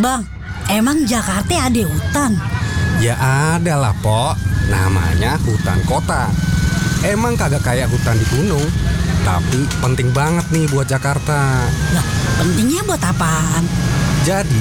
Bang, emang Jakarta ada hutan? Ya ada lah, Pok. Namanya hutan kota. Emang kagak kayak hutan di gunung, tapi penting banget nih buat Jakarta. Lah, pentingnya buat apaan? Jadi